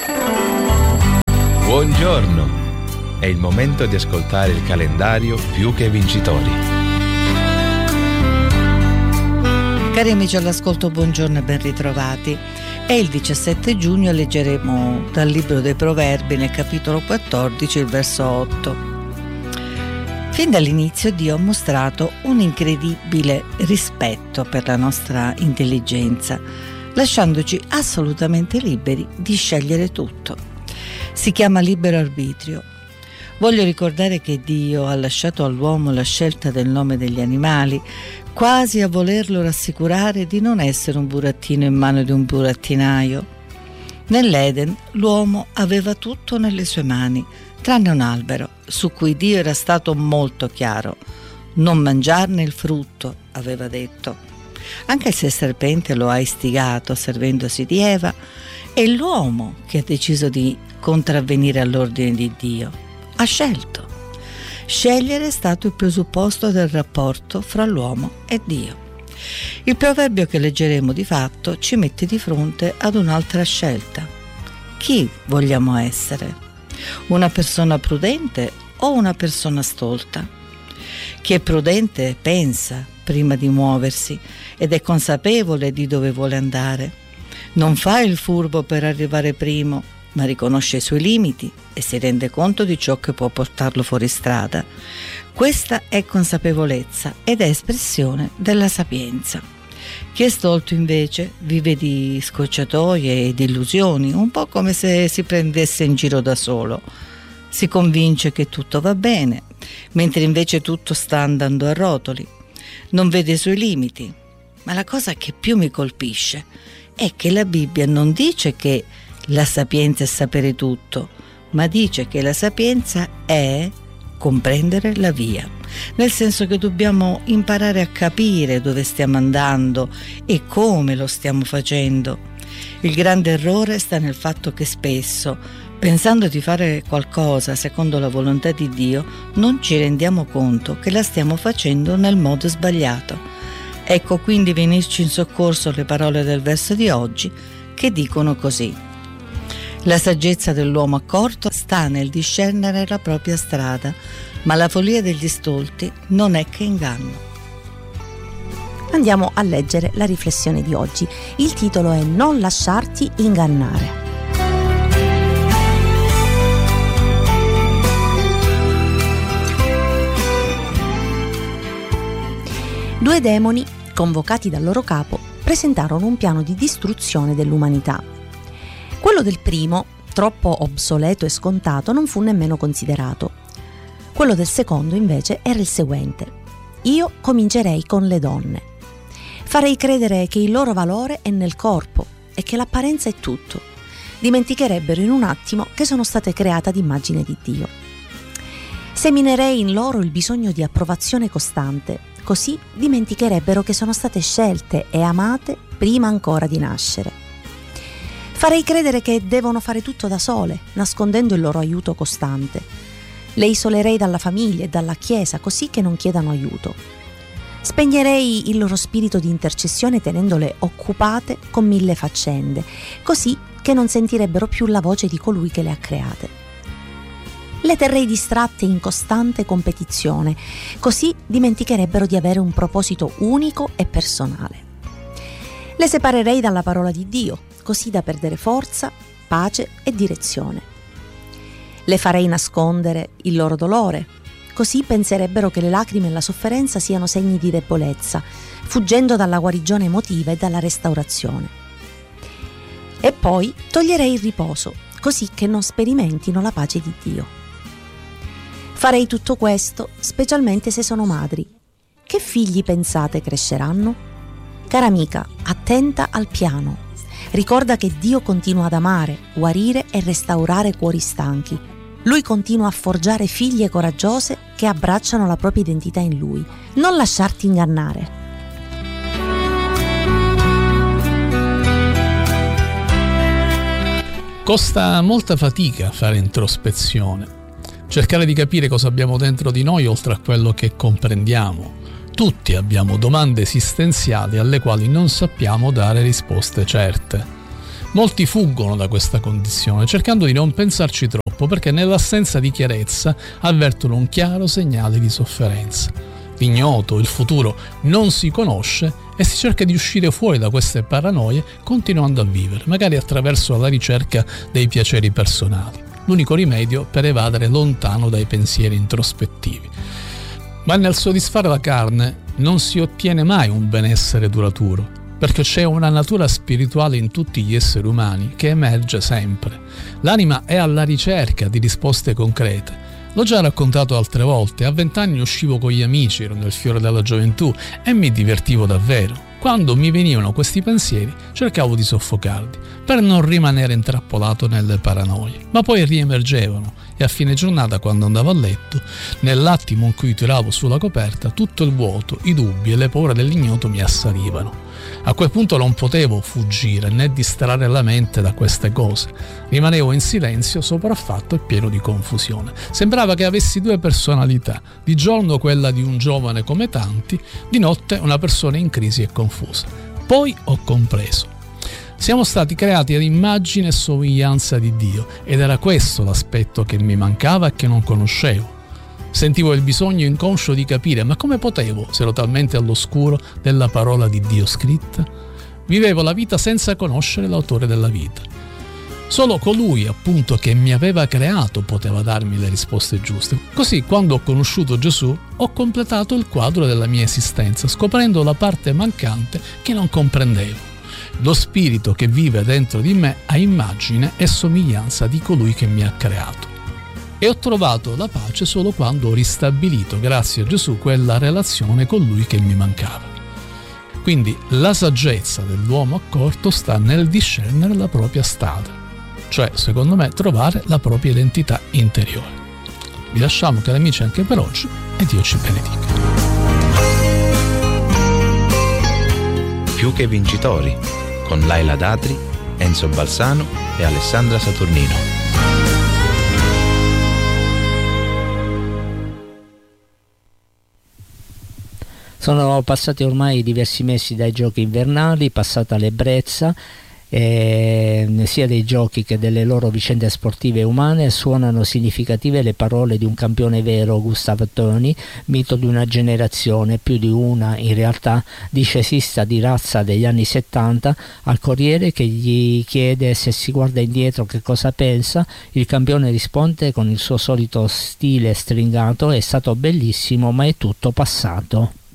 Buongiorno! È il momento di ascoltare il calendario Più che Vincitori. Cari amici all'ascolto, buongiorno e ben ritrovati. È il 17 giugno e leggeremo dal libro dei Proverbi nel capitolo 14, il verso 8. Fin dall'inizio Dio ha mostrato un incredibile rispetto per la nostra intelligenza, lasciandoci assolutamente liberi di scegliere tutto. Si chiama libero arbitrio. Voglio ricordare che Dio ha lasciato all'uomo la scelta del nome degli animali, quasi a volerlo rassicurare di non essere un burattino in mano di un burattinaio. Nell'Eden l'uomo aveva tutto nelle sue mani, tranne un albero su cui Dio era stato molto chiaro. Non mangiarne il frutto, aveva detto. Anche se il serpente lo ha istigato servendosi di Eva, è l'uomo che ha deciso di contravvenire all'ordine di Dio. Ha scelto. Scegliere è stato il presupposto del rapporto fra l'uomo e Dio. Il proverbio che leggeremo di fatto ci mette di fronte ad un'altra scelta. Chi vogliamo essere? Una persona prudente o una persona stolta? Chi è prudente pensa prima di muoversi ed è consapevole di dove vuole andare. Non fa il furbo per arrivare primo, ma riconosce i suoi limiti e si rende conto di ciò che può portarlo fuori strada. Questa è consapevolezza ed è espressione della sapienza. Chi è stolto invece vive di scorciatoie e di illusioni, un po' come se si prendesse in giro da solo. Si convince che tutto va bene, mentre invece tutto sta andando a rotoli. Non vede i suoi limiti. Ma la cosa che più mi colpisce è che la Bibbia non dice che la sapienza è sapere tutto, ma dice che la sapienza è comprendere la via, nel senso che dobbiamo imparare a capire dove stiamo andando e come lo stiamo facendo. Il grande errore sta nel fatto che spesso, pensando di fare qualcosa secondo la volontà di Dio, non ci rendiamo conto che la stiamo facendo nel modo sbagliato. Ecco quindi venirci in soccorso le parole del verso di oggi che dicono così: la saggezza dell'uomo accorto sta nel discernere la propria strada, ma la follia degli stolti non è che inganno. Andiamo a leggere la riflessione di oggi. Il titolo è Non lasciarti ingannare. Due demoni, convocati dal loro capo, presentarono un piano di distruzione dell'umanità. Quello del primo, troppo obsoleto e scontato, non fu nemmeno considerato. Quello del secondo, invece, era il seguente: io comincerei con le donne. Farei credere che il loro valore è nel corpo e che l'apparenza è tutto. Dimenticherebbero in un attimo che sono state create ad immagine di Dio. Seminerei in loro il bisogno di approvazione costante. Così dimenticherebbero che sono state scelte e amate prima ancora di nascere. Farei credere che devono fare tutto da sole, nascondendo il loro aiuto costante. Le isolerei dalla famiglia e dalla Chiesa, così che non chiedano aiuto. Spegnerei il loro spirito di intercessione tenendole occupate con 1000 faccende, così che non sentirebbero più la voce di colui che le ha create. Le terrei distratte in costante competizione, così dimenticherebbero di avere un proposito unico e personale. Le separerei dalla parola di Dio, così da perdere forza, pace e direzione. Le farei nascondere il loro dolore, così penserebbero che le lacrime e la sofferenza siano segni di debolezza, fuggendo dalla guarigione emotiva e dalla restaurazione. E poi toglierei il riposo, così che non sperimentino la pace di Dio. Farei tutto questo specialmente se sono madri. Che figli pensate cresceranno? Cara amica, attenta al piano. Ricorda che Dio continua ad amare, guarire e restaurare cuori stanchi. Lui continua a forgiare figlie coraggiose che abbracciano la propria identità in Lui. Non lasciarti ingannare. Costa molta fatica fare introspezione. Cercare di capire cosa abbiamo dentro di noi oltre a quello che comprendiamo. Tutti abbiamo domande esistenziali alle quali non sappiamo dare risposte certe. Molti fuggono da questa condizione, cercando di non pensarci troppo, perché nell'assenza di chiarezza avvertono un chiaro segnale di sofferenza. L'ignoto, il futuro non si conosce e si cerca di uscire fuori da queste paranoie continuando a vivere, magari attraverso la ricerca dei piaceri personali. L'unico rimedio per evadere lontano dai pensieri introspettivi. Ma nel soddisfare la carne non si ottiene mai un benessere duraturo, perché c'è una natura spirituale in tutti gli esseri umani che emerge sempre. L'anima è alla ricerca di risposte concrete. L'ho già raccontato altre volte, a 20 anni uscivo con gli amici, ero nel fiore della gioventù e mi divertivo davvero. Quando mi venivano questi pensieri cercavo di soffocarli, per non rimanere intrappolato nelle paranoie, ma poi riemergevano e a fine giornata, quando andavo a letto, nell'attimo in cui tiravo sulla coperta, tutto il vuoto, i dubbi e le paure dell'ignoto mi assalivano. A quel punto non potevo fuggire né distrarre la mente da queste cose. Rimanevo in silenzio, sopraffatto e pieno di confusione. Sembrava che avessi due personalità, di giorno quella di un giovane come tanti, di notte una persona in crisi e confusa. Poi ho compreso. Siamo stati creati ad immagine e somiglianza di Dio ed era questo l'aspetto che mi mancava e che non conoscevo. Sentivo il bisogno inconscio di capire, ma come potevo, se ero talmente all'oscuro della parola di Dio scritta? Vivevo la vita senza conoscere l'autore della vita. Solo colui, appunto, che mi aveva creato poteva darmi le risposte giuste. Così, quando ho conosciuto Gesù, ho completato il quadro della mia esistenza, scoprendo la parte mancante che non comprendevo. Lo spirito che vive dentro di me ha immagine e somiglianza di colui che mi ha creato. E ho trovato la pace solo quando ho ristabilito, grazie a Gesù, quella relazione con Lui che mi mancava. Quindi la saggezza dell'uomo accorto sta nel discernere la propria strada, cioè, secondo me, trovare la propria identità interiore. Vi lasciamo, cari amici, anche per oggi e Dio ci benedica. Più che vincitori, con Laila Datri, Enzo Balsano e Alessandra Saturnino. Sono passati ormai diversi mesi dai giochi invernali, passata l'ebbrezza, sia dei giochi che delle loro vicende sportive e umane. Suonano significative le parole di un campione vero, Gustav Toni, mito di una generazione, più di una in realtà, discesista di razza degli anni 70. Al Corriere, che gli chiede se si guarda indietro che cosa pensa, il campione risponde con il suo solito stile stringato: è stato bellissimo ma è tutto passato.